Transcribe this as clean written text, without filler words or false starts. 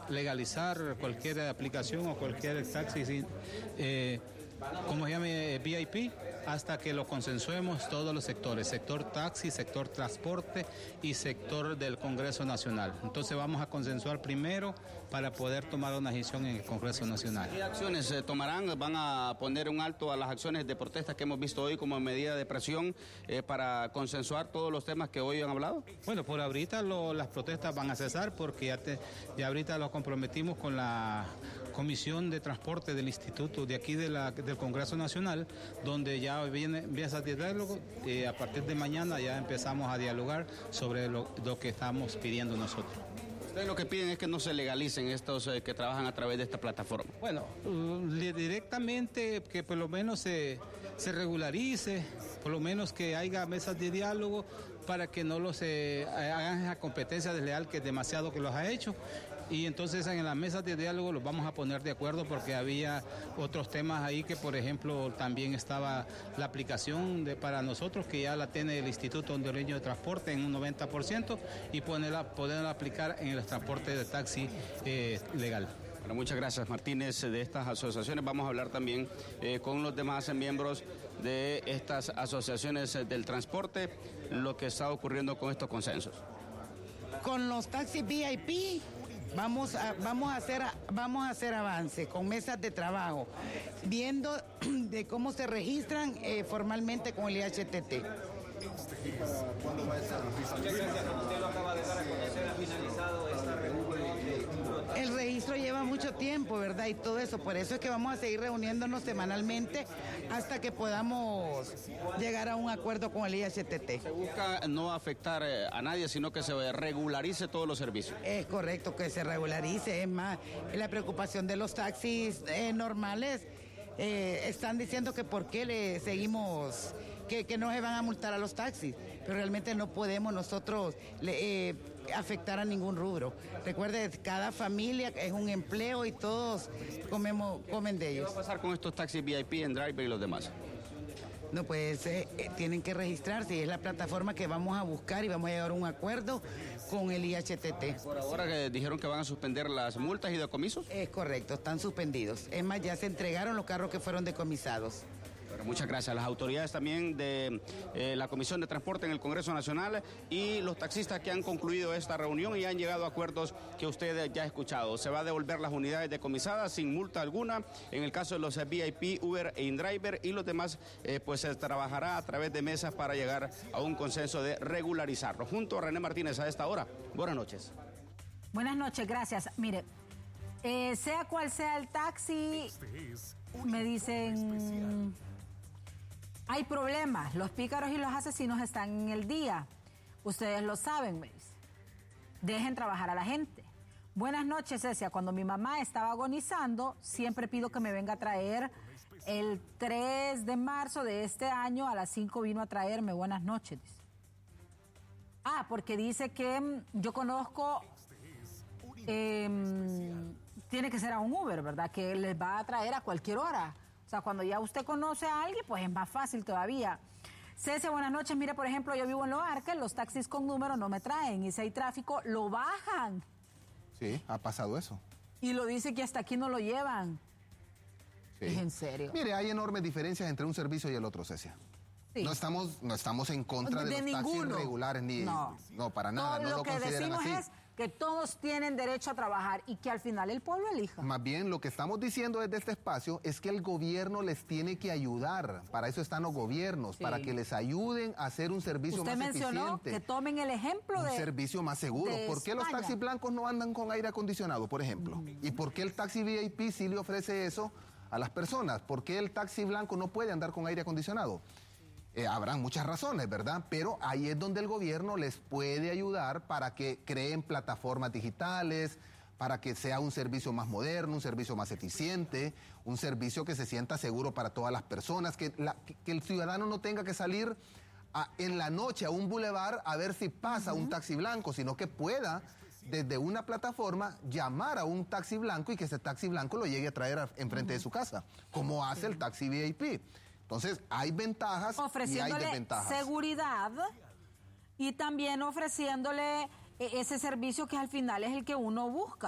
legalizar cualquier aplicación o cualquier taxi, como se llame VIP, hasta que lo consensuemos todos los sectores, sector taxi, sector transporte y sector del Congreso Nacional. Entonces vamos a consensuar primero para poder tomar una decisión en el Congreso Nacional. ¿Qué acciones se tomarán? ¿Van a poner un alto a las acciones de protesta que hemos visto hoy como medida de presión para consensuar todos los temas que hoy han hablado? Bueno, por ahorita las protestas van a cesar porque ya ahorita lo comprometimos con la Comisión de Transporte del Instituto de aquí del Congreso Nacional, donde ya empieza a diálogo, a partir de mañana ya empezamos a dialogar sobre lo que estamos pidiendo nosotros. Ustedes lo que piden es que no se legalicen estos que trabajan a través de esta plataforma. Bueno, directamente que por lo menos se regularice, por lo menos que haya mesas de diálogo para que no hagan esa competencia desleal que es demasiado que los ha hecho. Y entonces en las mesas de diálogo los vamos a poner de acuerdo porque había otros temas ahí que, por ejemplo, también estaba la aplicación para nosotros que ya la tiene el Instituto Hondureño de Transporte en un 90% y poderla aplicar en el transporte de taxi legal. Bueno, muchas gracias, Martínez. De estas asociaciones vamos a hablar también con los demás miembros de estas asociaciones del transporte, lo que está ocurriendo con estos consensos. Con los taxis VIP vamos a hacer avance con mesas de trabajo, viendo de cómo se registran formalmente con el IHTT. ¿Cuándo va a estar? Muchas gracias. Usted lo acaba de dar a conocer, ha finalizado esta reunión. El registro lleva mucho tiempo, ¿verdad? Y todo eso, por eso es que vamos a seguir reuniéndonos semanalmente hasta que podamos llegar a un acuerdo con el IHTT. Se busca no afectar a nadie, sino que se regularice todos los servicios. Es correcto, que se regularice. Es más, la preocupación de los taxis normales, están diciendo que por qué le seguimos, que no se van a multar a los taxis, pero realmente no podemos nosotros afectar a ningún rubro. Recuerde, cada familia es un empleo y todos comen de ellos. ¿Qué va a pasar con estos taxis VIP, InDriver y los demás? No, pues tienen que registrarse y es la plataforma que vamos a buscar y vamos a llegar a un acuerdo con el IHTT. Por ahora dijeron que van a suspender las multas y decomisos. Es correcto, están suspendidos. Es más, ya se entregaron los carros que fueron decomisados. Bueno, muchas gracias. Las autoridades también de la Comisión de Transporte en el Congreso Nacional y los taxistas que han concluido esta reunión y han llegado a acuerdos que usted ya ha escuchado. Se va a devolver las unidades decomisadas sin multa alguna. En el caso de los VIP, Uber e InDriver y los demás, pues se trabajará a través de mesas para llegar a un consenso de regularizarlo. Junto a René Martínez a esta hora. Buenas noches. Buenas noches, gracias. Mire, sea cual sea el taxi, me dicen... Hay problemas, los pícaros y los asesinos están en el día. Ustedes lo saben, me dice. Dejen trabajar a la gente. Buenas noches, Cecia. Cuando mi mamá estaba agonizando, siempre pido que me venga a traer. El 3 de marzo de este año a las 5 vino a traerme. Buenas noches, dice. Porque dice que yo conozco... tiene que ser a un Uber, ¿verdad? Que les va a traer a cualquier hora. O sea, cuando ya usted conoce a alguien, pues es más fácil todavía. César, buenas noches. Mire, por ejemplo, yo vivo en Loarca, los taxis con número no me traen. Y si hay tráfico, lo bajan. Sí, ha pasado eso. Y lo dice que hasta aquí no lo llevan. Sí. Es en serio. Mire, hay enormes diferencias entre un servicio y el otro, Cecia. Sí. No estamos en contra de los taxis irregulares, ni no, para nada. No, lo que decimos así. Es que todos tienen derecho a trabajar y que al final el pueblo elija. Más bien, lo que estamos diciendo desde este espacio es que el gobierno les tiene que ayudar. Para eso están los gobiernos, para que les ayuden a hacer un servicio más eficiente. Usted mencionó que tomen el ejemplo de un servicio más seguro. ¿Por qué los taxis blancos no andan con aire acondicionado, por ejemplo? ¿Y por qué el taxi VIP sí le ofrece eso a las personas? ¿Por qué el taxi blanco no puede andar con aire acondicionado? Habrán muchas razones, ¿verdad? Pero ahí es donde el gobierno les puede ayudar para que creen plataformas digitales, para que sea un servicio más moderno, un servicio más eficiente, un servicio que se sienta seguro para todas las personas, que el ciudadano no tenga que salir en la noche a un bulevar a ver si pasa un taxi blanco, sino que pueda desde una plataforma llamar a un taxi blanco y que ese taxi blanco lo llegue a traer enfrente de su casa, como hace el taxi VIP. Entonces, hay ventajas y hay desventajas. Seguridad y también ofreciéndole ese servicio que al final es el que uno busca.